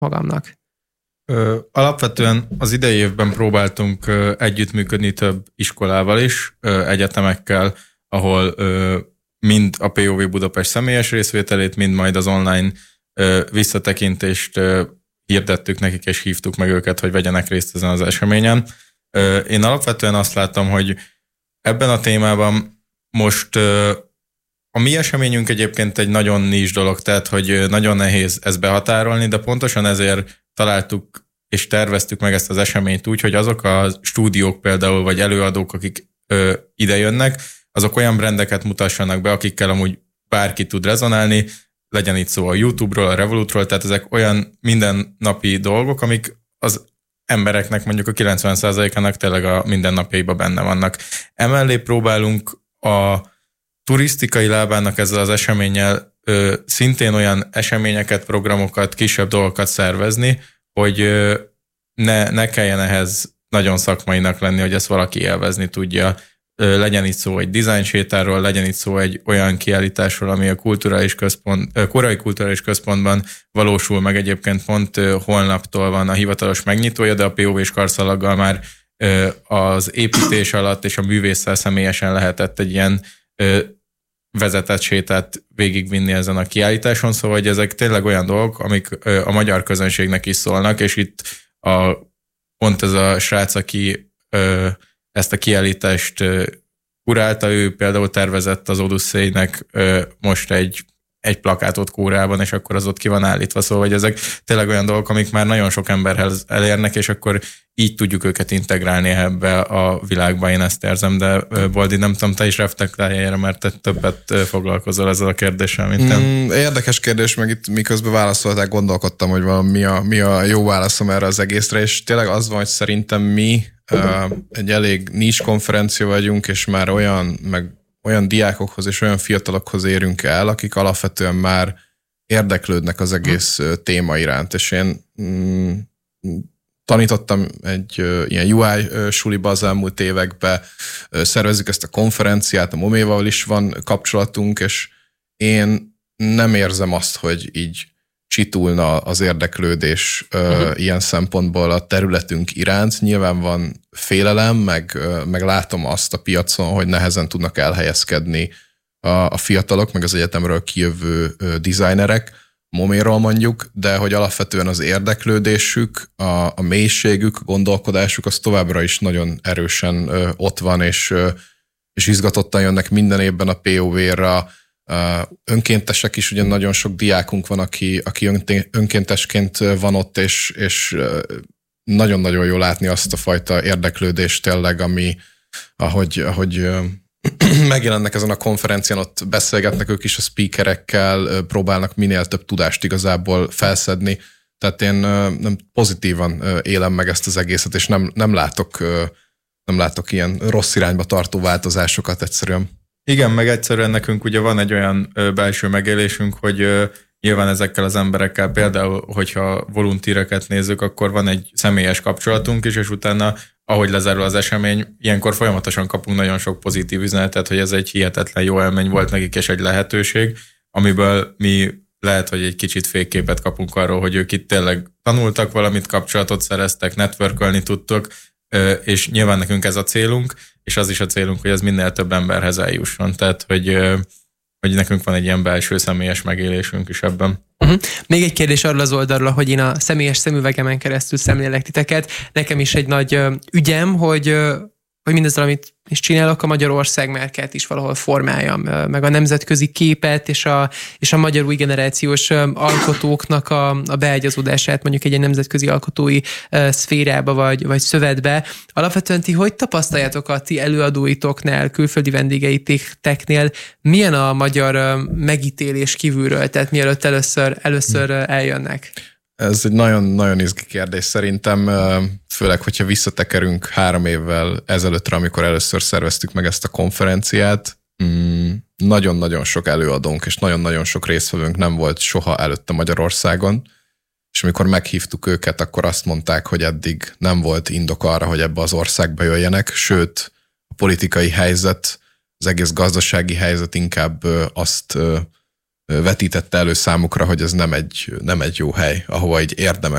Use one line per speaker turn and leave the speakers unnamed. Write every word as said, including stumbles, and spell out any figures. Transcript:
magamnak.
Ö, alapvetően az idei évben próbáltunk ö, együttműködni több iskolával is, ö, egyetemekkel, ahol ö, mind a pé o vé Budapest személyes részvételét, mind majd az online ö, visszatekintést ö, hirdettük nekik, és hívtuk meg őket, hogy vegyenek részt ezen az eseményen. Ö, én alapvetően azt látom, hogy ebben a témában most ö, a mi eseményünk egyébként egy nagyon nincs dolog, tehát hogy nagyon nehéz ezt behatárolni, de pontosan ezért találtuk és terveztük meg ezt az eseményt úgy, hogy azok a stúdiók például, vagy előadók, akik ö, ide jönnek, azok olyan brandeket mutassanak be, akikkel amúgy bárki tud rezonálni, legyen itt szó a YouTube-ról, a Revolutról, tehát ezek olyan mindennapi dolgok, amik az embereknek mondjuk a kilencven százalékának tényleg a mindennapjaiban benne vannak. Emellé próbálunk a turisztikai lábának ezzel az eseménnyel ö, szintén olyan eseményeket, programokat, kisebb dolgokat szervezni, hogy ö, ne, ne kelljen ehhez nagyon szakmainak lenni, hogy ezt valaki élvezni tudja. Ö, legyen itt szó egy design sétáról, legyen itt szó egy olyan kiállításról, ami a kulturális központ, ö, korai kulturális központban valósul meg. Egyébként pont ö, holnaptól van a hivatalos megnyitója, de a pé o vés karszalaggal már ö, az építés alatt és a művésszel személyesen lehetett egy ilyen ö, vezetett sétát végigvinni ezen a kiállításon, szóval hogy ezek tényleg olyan dolgok, amik ö, a magyar közönségnek is szólnak, és itt a, pont ez a srác, aki ö, ezt a kiállítást ö, kurálta, ő például tervezett az Odyssey-nek ö, most egy, egy plakátot Kórában, és akkor az ott ki van állítva, szóval hogy ezek tényleg olyan dolgok, amik már nagyon sok emberhez elérnek, és akkor így tudjuk őket integrálni ebbe a világba, én ezt érzem, de Boldi, nem tudom, te is reflektálj erre, mert te többet foglalkozol ezzel a kérdéssel, mint te.
Mm, érdekes kérdés, meg itt miközben válaszolták, gondolkodtam, hogy van, mi, a, mi a jó válaszom erre az egészre, és tényleg az van, hogy szerintem mi uh, egy elég nincs konferencia vagyunk, és már olyan, meg olyan diákokhoz és olyan fiatalokhoz érünk el, akik alapvetően már érdeklődnek az egész mm. téma iránt, és én mm, tanítottam egy uh, ilyen u i uh, suliba az elmúlt években, uh, szervezzük ezt a konferenciát, a Moméval is van kapcsolatunk, és én nem érzem azt, hogy így csitulna az érdeklődés uh, uh-huh. ilyen szempontból a területünk iránt. Nyilván van félelem, meg, uh, meg látom azt a piacon, hogy nehezen tudnak elhelyezkedni a, a fiatalok, meg az egyetemről kijövő uh, designerek, Moméról mondjuk, de hogy alapvetően az érdeklődésük, a, a mélységük, a gondolkodásuk az továbbra is nagyon erősen ö, ott van, és, ö, és izgatottan jönnek minden évben a pé o vé-ra. Önkéntesek is, ugye nagyon sok diákunk van, aki, aki önkéntesként van ott, és, és nagyon-nagyon jó látni azt a fajta érdeklődést tényleg, ami ahogy, ahogy megjelennek ezen a konferencián, ott beszélgetnek ők is a speakerekkel, próbálnak minél több tudást igazából felszedni. Tehát én nem pozitívan élem meg ezt az egészet, és nem, nem, látok, nem látok ilyen rossz irányba tartó változásokat egyszerűen.
Igen, meg egyszerűen nekünk ugye van egy olyan belső megélésünk, hogy nyilván ezekkel az emberekkel, például, hogyha volontíreket nézzük, akkor van egy személyes kapcsolatunk is, és utána, ahogy lezárul az esemény, ilyenkor folyamatosan kapunk nagyon sok pozitív üzenetet, hogy ez egy hihetetlen jó élmény volt nekik, és egy lehetőség, amiből mi lehet, hogy egy kicsit fékképet kapunk arról, hogy ők itt tényleg tanultak valamit, kapcsolatot szereztek, networkölni tudtok, és nyilván nekünk ez a célunk, és az is a célunk, hogy ez minél több emberhez eljusson. Tehát, hogy, hogy nekünk van egy ilyen belső személyes megélésünk is ebben.
Uh-huh. Még egy kérdés arról az oldalról, hogy én a személyes szemüvegemen keresztül szemlélek titeket. Nekem is egy nagy ügyem, hogy, hogy mindezzel, amit is csinálok, a Magyarország márkát is valahol formáljam, meg a nemzetközi képet és a, és a magyar új generációs alkotóknak a, a beágyazódását mondjuk egy, egy nemzetközi alkotói uh, szférába vagy, vagy szövetbe. Alapvetően ti hogy tapasztaljátok a ti előadóitoknál, külföldi vendégeiteknél, milyen a magyar uh, megítélés kívülről, tehát mielőtt először, először uh, eljönnek?
Ez egy nagyon-nagyon izgi kérdés szerintem, főleg, hogyha visszatekerünk három évvel ezelőttre, amikor először szerveztük meg ezt a konferenciát. Nagyon-nagyon sok előadónk és nagyon-nagyon sok résztvevőnk nem volt soha előtte Magyarországon, és amikor meghívtuk őket, akkor azt mondták, hogy eddig nem volt indok arra, hogy ebbe az országba jöjjenek, sőt, a politikai helyzet, az egész gazdasági helyzet inkább azt vetítette elő számukra, hogy ez nem egy, nem egy jó hely, ahova így érdemes